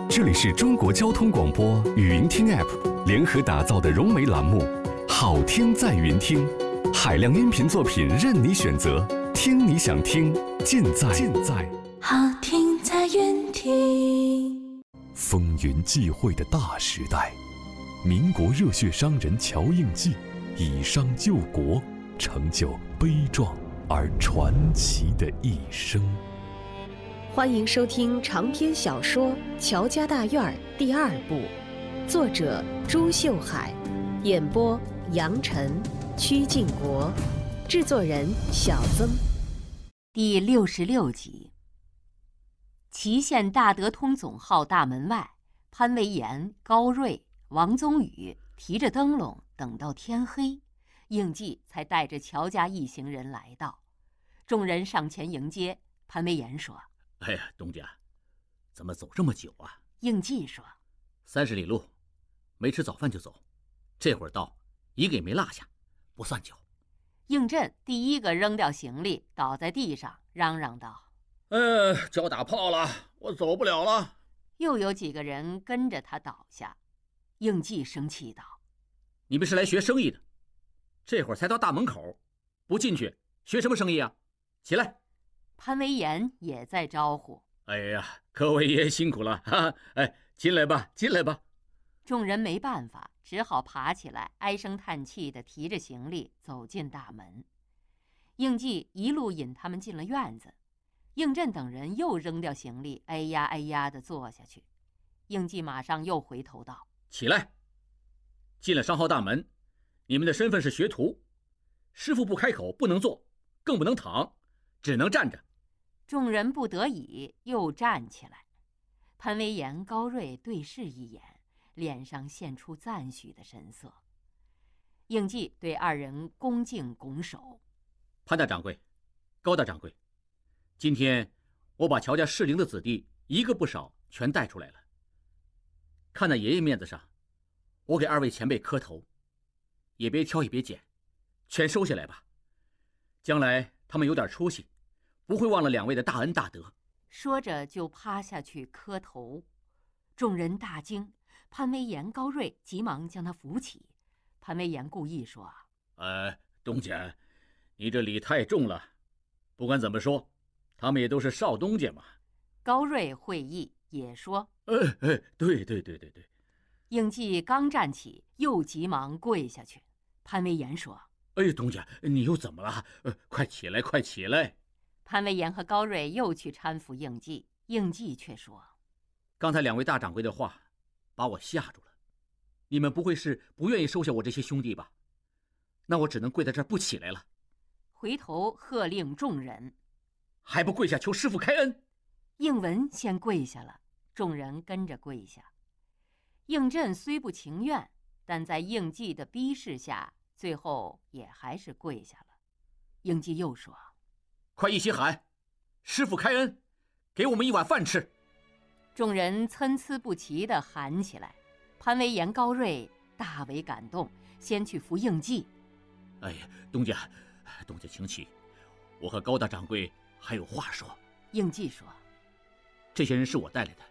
这里是中国交通广播语音听 App 联合打造的融媒栏目《好听在云听》，海量音频作品任你选择，听你想听，尽在好听在云听。 风云际会的大时代，民国热血商人乔应记以商救国，成就悲壮而传奇的一生。 欢迎收听长篇小说《乔家大院》第2部，作者朱秀海，演播杨晨、曲靖国，制作人小曾。 第66集。祁县大德通总号大门外，潘维岩、高瑞、王宗宇提着灯笼等到天黑，应记才带着乔家一行人来到。众人上前迎接，潘维岩说：“ 哎呀，东家，怎么走这么久啊？” 应记说 ：“30里路，没吃早饭就走，这会儿到，一个也没落下，不算久。” 应震第一个扔掉行李，倒在地上，嚷嚷道：“ 脚打泡了，我走不了了。” 又有几个人跟着他倒下。应记生气道：“ 你们是来学生意的，这会儿才到大门口，不进去学什么生意啊？起来！” 潘维岩也在招呼：“ 哎呀，各位爷辛苦了哈！哎，进来吧，进来吧。” 众人没办法，只好爬起来，唉声叹气地提着行李走进大门。应记一路引他们进了院子，应震等人又扔掉行李，哎呀哎呀地坐下去。应记马上又回头道：“ 起来！进了商号大门，你们的身份是学徒，师傅不开口不能坐，更不能躺，只能站着。” 众人不得已又站起来。潘维岩、高瑞对视一眼，脸上现出赞许的神色。应记对二人恭敬拱手：“ 潘大掌柜，高大掌柜，今天我把乔家适龄的子弟一个不少全带出来了。看在爷爷面子上，我给2位前辈磕头，也别挑也别拣，全收下来吧。将来他们有点出息，不会忘了2位的大恩大德。” 说着就趴下去磕头。众人大惊，潘维岩、高瑞急忙将他扶起。潘维岩故意说：“ 东家，你这礼太重了。不管怎么说，他们也都是少东家嘛。” 高瑞会意，也说：“ 对。” 应记刚站起，又急忙跪下去。潘维岩说：“ 东家，你又怎么了？快起来，快起来！” 潘维岩和高瑞又去搀扶应记，应记却说：“ 刚才2位大掌柜的话把我吓住了，你们不会是不愿意收下我这些兄弟吧？那我只能跪在这儿不起来了。” 回头喝令众人：“ 还不跪下求师傅开恩！” 应文先跪下了，众人跟着跪下。应震虽不情愿，但在应记的逼视下，最后也还是跪下了。应记又说：“ 快一起喊，师傅开恩，给我们1碗饭吃！” 众人参差不齐地喊起来。潘维岩、高瑞大为感动，先去扶应记。 “哎呀，东家请起，我和高大掌柜还有话说。” 应记说：“ 这些人是我带来的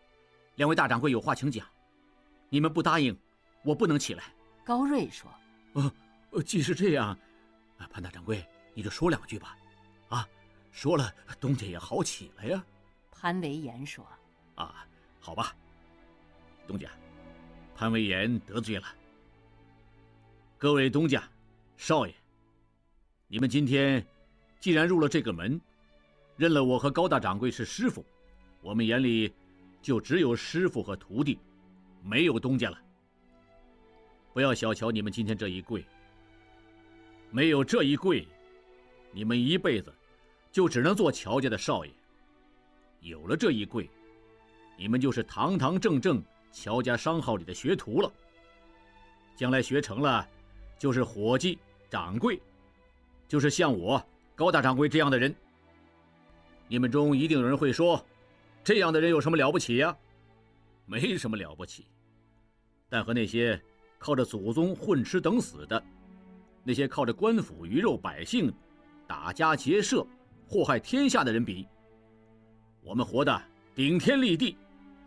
，2位大掌柜有话请讲，你们不答应，我不能起来。” 高瑞说：“ 既是这样，潘大掌柜你就说2句吧，说了东家也好起来呀。” 潘维岩说：“ 好吧，东家，潘维岩得罪了。各位东家、少爷，你们今天既然入了这个门，认了我和高大掌柜是师傅，我们眼里就只有师傅和徒弟，没有东家了。不要小瞧你们今天这一跪，没有这一跪，你们一辈子就只能做乔家的少爷；有了这一跪，你们就是堂堂正正乔家商号里的学徒了。将来学成了，就是伙计、掌柜，就是像我高大掌柜这样的人。你们中一定有人会说，这样的人有什么了不起呀？没什么了不起，但和那些靠着祖宗混吃等死的，那些靠着官府鱼肉百姓打家劫舍祸害天下的人比，我们活得顶天立地，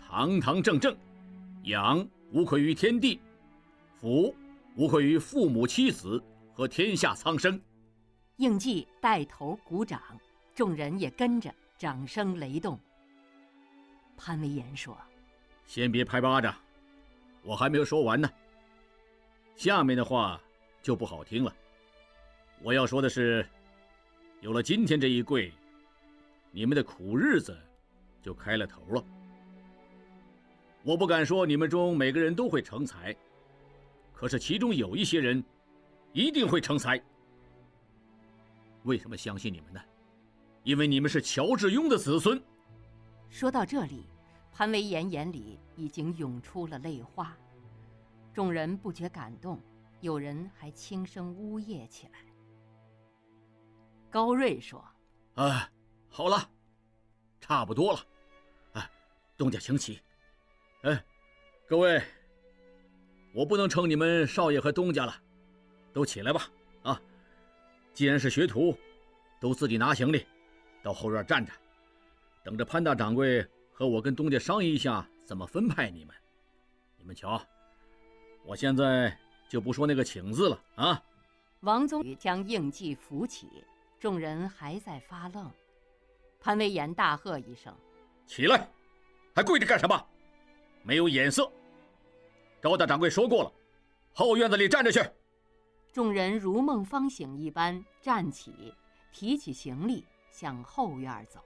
堂堂正正，养无愧于天地，福无愧于父母妻子和天下苍生。 应季带头鼓掌，众人也跟着掌声雷动。潘威严说：“ 先别拍巴掌，我还没有说完呢。下面的话就不好听了。我要说的是，有了今天这一跪，你们的苦日子就开了头了。我不敢说你们中每个人都会成才，可是其中有一些人一定会成才。为什么相信你们呢？因为你们是乔致庸的子孙。” 说到这里，潘威严眼里已经涌出了泪花，众人不觉感动，有人还轻声呜咽起来。高瑞说：“ 好了，差不多了。东家请起。各位，我不能称你们少爷和东家了，都起来吧。既然是学徒，都自己拿行李，到后院站着，等着潘大掌柜和我跟东家商议一下怎么分派你们。你们瞧，我现在就不说那个请字了啊。” 王宗宇将应季扶起，众人还在发愣。潘威严大喝一声：“ 起来，还跪着干什么？没有眼色！高大掌柜说过了，后院子里站着去。” 众人如梦方醒一般站起，提起行李向后院走。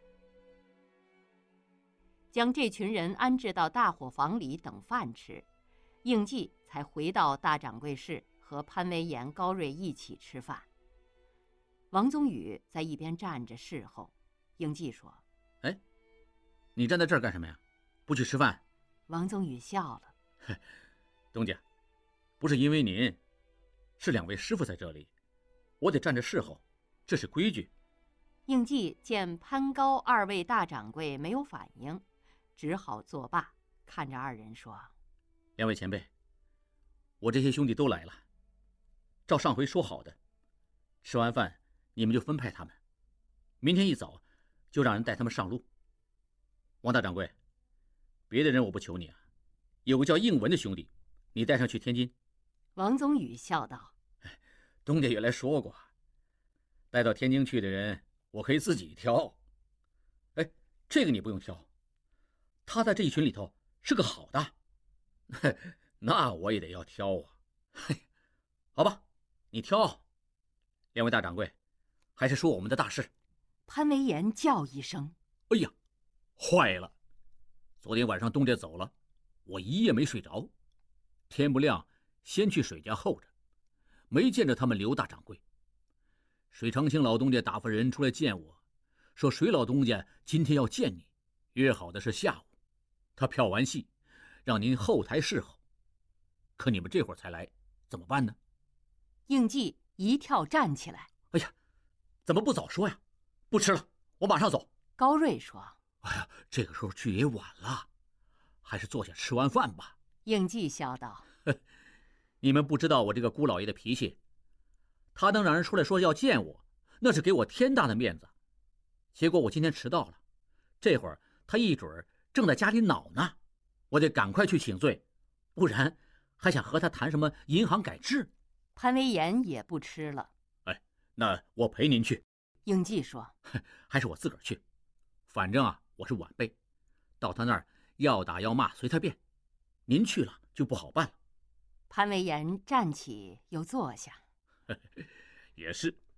将这群人安置到大伙房里等饭吃，应季才回到大掌柜室和潘威严、高瑞一起吃饭。王宗宇在一边站着侍候。应季说：“ 你站在这儿干什么呀？不去吃饭？” 王宗宇笑了：“ 东家，不是因为您，是两位师傅在这里，我得站着侍候，这是规矩。” 应季见潘高二位大掌柜没有反应，只好作罢，看着二人说：“ 两位前辈，我这些兄弟都来了，照上回说好的，吃完饭你们就分派他们，明天一早就让人带他们上路。王大掌柜，别的人我不求你啊，有个叫应文的兄弟，你带上去天津。” 王宗宇笑道：“ 东家原来说过，带到天津去的人我可以自己挑。这个你不用挑，他在这一群里头是个好的。那我也得要挑啊。好吧，你挑。两位大掌柜，还是说我们的大事。” 潘威严叫一声：“ 哎呀，坏了！昨天晚上东家走了，我一夜没睡着，天不亮先去水家候着，没见着他们刘大掌柜。水长青老东家打发人出来见我，说水老东家今天要见你，约好的是下午，他票完戏，让您后台侍候。可你们这会儿才来，怎么办呢？” 应季一跳站起来：“ 哎呀，怎么不早说呀？不吃了，我马上走。” 高瑞说：“ 这个时候去也晚了，还是坐下吃完饭吧。” 应季笑道：“ 你们不知道我这个姑老爷的脾气，他能让人出来说要见我，那是给我天大的面子。结果我今天迟到了，这会儿他一准正在家里恼呢，我得赶快去请罪，不然还想和他谈什么银行改制。” 潘威严也不吃了。 那我陪您去。 应季说：“ 还是我自个儿去，反正我是晚辈，到他那儿要打要骂随他便，您去了就不好办了。” 潘威严站起又坐下。 也是。